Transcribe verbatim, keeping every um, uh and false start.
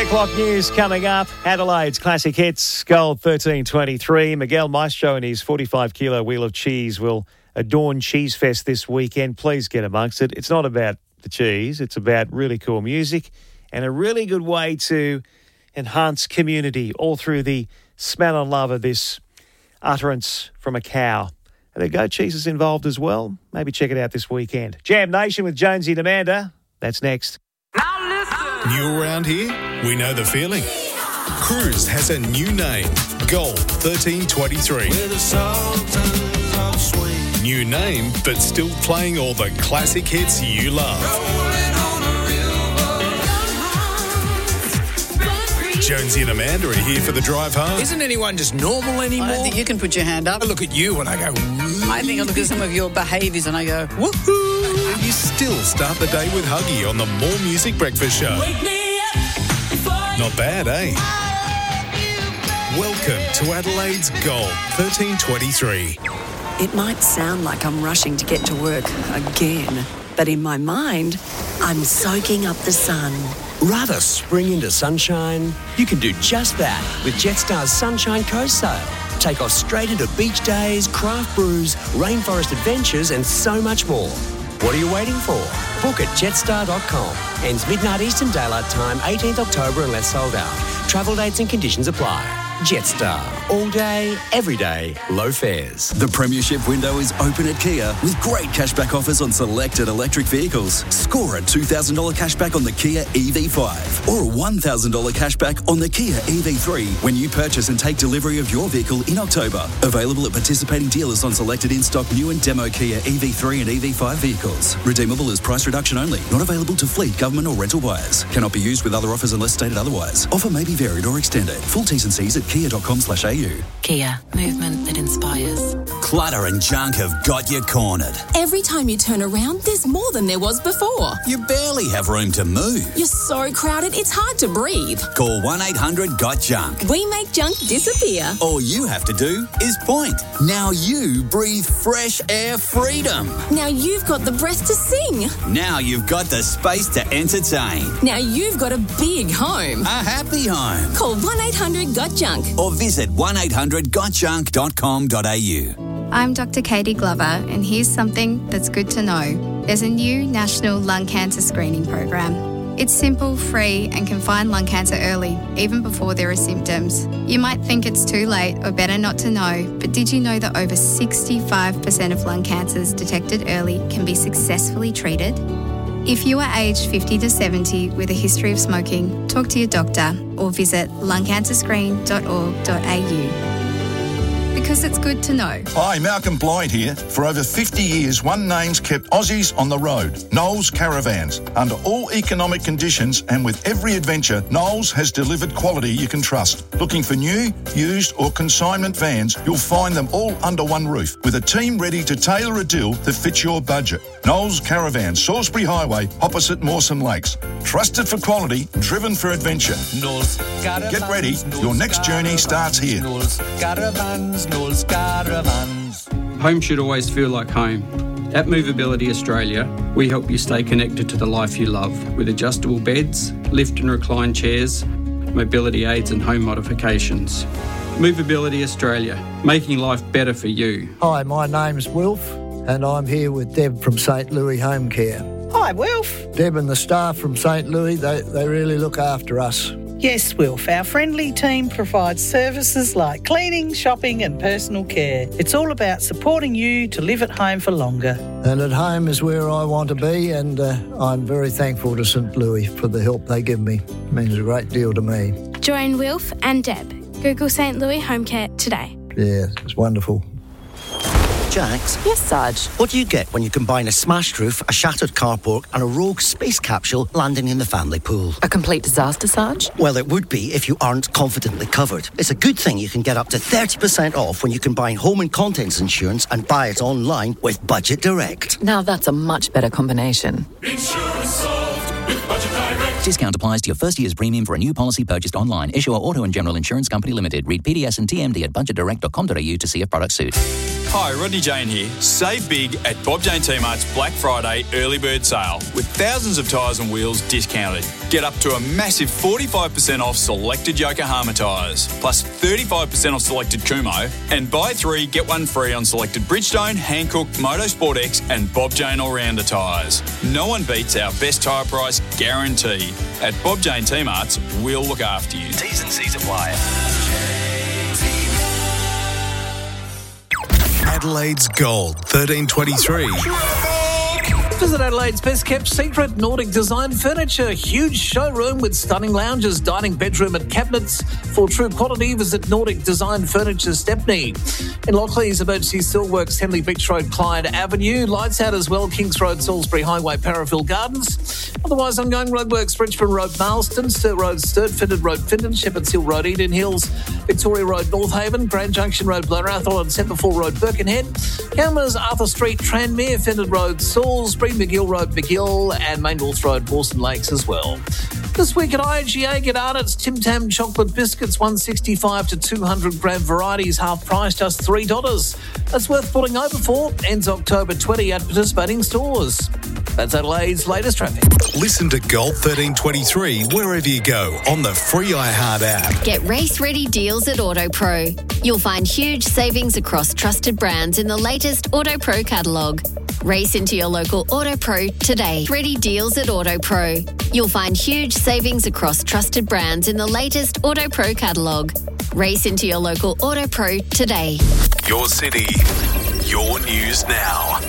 o'clock news coming up. Adelaide's Classic Hits, Gold thirteen twenty-three. Miguel Maestro and his forty-five kilo wheel of cheese will adorn Cheese Fest this weekend. Please get amongst it. It's not about the cheese. It's about really cool music and a really good way to enhance community all through the smell and love of this utterance from a cow. Are there goat cheeses involved as well? Maybe check it out this weekend. Jam Nation with Jonesy and Amanda. That's next. New around here? We know the feeling. Cruise has a new name, Gold thirteen twenty-three. New name, but still playing all the classic hits you love. Jonesy and Amanda are here for the drive home. Isn't anyone just normal anymore? I don't think you can put your hand up. I look at you and I go, woo. I think I look at some of your behaviours and I go, woohoo. You still start the day with Huggy on the More Music Breakfast Show. Not bad, eh? Welcome to Adelaide's Gold thirteen twenty-three. It might sound like I'm rushing to get to work again, but in my mind, I'm soaking up the sun. Rather spring into sunshine? You can do just that with Jetstar's Sunshine Coast Sail. Take off straight into beach days, craft brews, rainforest adventures and so much more. What are you waiting for? Book at jetstar dot com. Ends midnight Eastern Daylight Time, eighteenth October unless sold out. Travel dates and conditions apply. Jetstar. All day, every day, low fares. The premiership window is open at Kia with great cashback offers on selected electric vehicles. Score a two thousand dollars cashback on the Kia E V five or a one thousand dollars cashback on the Kia E V three when you purchase and take delivery of your vehicle in October. Available at participating dealers on selected in-stock new and demo Kia E V three and E V five vehicles. Redeemable as price reduction only. Not available to fleet, government or rental buyers. Cannot be used with other offers unless stated otherwise. Offer may be varied or extended. Full T's and C's at kia dot com slash a u. Kia, movement that inspires. Clutter and junk have got you cornered. Every time you turn around, there's more than there was before. You barely have room to move. You're so crowded, it's hard to breathe. Call one eight hundred got junk. We make junk disappear. All you have to do is point. Now you breathe fresh air freedom. Now you've got the breath to sing. Now you've got the space to entertain. Now you've got a big home. A happy home. Call one eight hundred got junk. Or visit one eight hundred got junk dot com dot a u. I'm Doctor Katie Glover, and here's something that's good to know. There's a new national lung cancer screening program. It's simple, free, and can find lung cancer early, even before there are symptoms. You might think it's too late or better not to know, but did you know that over sixty-five percent of lung cancers detected early can be successfully treated? If you are aged fifty to seventy with a history of smoking, talk to your doctor or visit lung cancer screen dot org dot a u. Because it's good to know. Hi, Malcolm Blythe here. For over fifty years, one name's kept Aussies on the road. Knowles Caravans. Under all economic conditions and with every adventure, Knowles has delivered quality you can trust. Looking for new, used or consignment vans, you'll find them all under one roof with a team ready to tailor a deal that fits your budget. Knowles Caravans, Salisbury Highway, opposite Mawson Lakes. Trusted for quality, driven for adventure. Knowles Caravans. Get ready, your next journey starts here. Knowles Caravans. Knowles Caravans. Home should always feel like home. At Movability Australia, we help you stay connected to the life you love with adjustable beds, lift and recline chairs, mobility aids and home modifications. Movability Australia, making life better for you. Hi, my name's Wilf and I'm here with Deb from St Louis Home Care. Hi, Wilf. Deb and the staff from St Louis, they, they really look after us. Yes, Wilf. Our friendly team provides services like cleaning, shopping and personal care. It's all about supporting you to live at home for longer. And at home is where I want to be, and uh, I'm very thankful to St Louis for the help they give me. It means a great deal to me. Join Wilf and Deb. Google St Louis Home Care today. Yeah, it's wonderful. Jax? Yes, Sarge? What do you get when you combine a smashed roof, a shattered carport and a rogue space capsule landing in the family pool? A complete disaster, Sarge? Well, it would be if you aren't confidently covered. It's a good thing you can get up to thirty percent off when you combine home and contents insurance and buy it online with Budget Direct. Now that's a much better combination. Insurance solved with Budget Direct. Discount applies to your first year's premium for a new policy purchased online. Issuer Auto and General Insurance Company Limited. Read P D S and T M D at budget direct dot com dot a u to see if products suit. Hi, Rodney Jane here. Save big at Bob Jane T-Mart's Black Friday early bird sale with thousands of tyres and wheels discounted. Get up to a massive forty-five percent off selected Yokohama tyres, plus thirty-five percent off selected Kumho, and buy three, get one free on selected Bridgestone, Hankook, Motorsport X and Bob Jane All-Rounder tyres. No one beats our best tyre price guarantee. At Bob Jane T-Mart's, we'll look after you. T's and C's apply. Adelaide's Gold, thirteen twenty-three. Visit Adelaide's best-kept secret, Nordic Design Furniture. Huge showroom with stunning lounges, dining bedroom and cabinets. For true quality, visit Nordic Design Furniture, Stepney. In Lockleys, Emergency Steelworks, Henley Beach Road, Clyde Avenue. Lights out as well, Kings Road, Salisbury Highway, Parafield Gardens. Otherwise, ongoing roadworks, Richmond Road, Marston, Sturt Road, Sturt, Fitted Road, Findon, Shepherds Hill Road, Eden Hills, Victoria Road, North Haven, Grand Junction Road, Blarathal and Semperfall Road, Birkenhead. Cameras, Arthur Street, Tranmere, Findon Road, Salisbury, McGill Road, McGill, and Main North Road, Mawson Lakes as well. This week at I G A, get on it. Tim Tam chocolate biscuits, one sixty-five to two hundred gram varieties, half price, just three dollars. That's worth pulling over for. Ends October twentieth at participating stores. That's Adelaide's latest traffic. Listen to Gold thirteen twenty-three wherever you go on the free iHeart app. Get race-ready deals at AutoPro. You'll find huge savings across trusted brands in the latest AutoPro catalogue. Race into your local AutoPro today. Ready deals at AutoPro. You'll find huge savings across trusted brands in the latest AutoPro catalogue. Race into your local AutoPro today. Your city, your news now.